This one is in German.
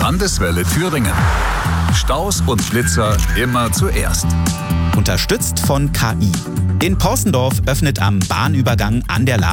Landeswelle Thüringen. Staus und Blitzer immer zuerst. Unterstützt von KI. In Porsendorf öffnet am Bahnübergang an der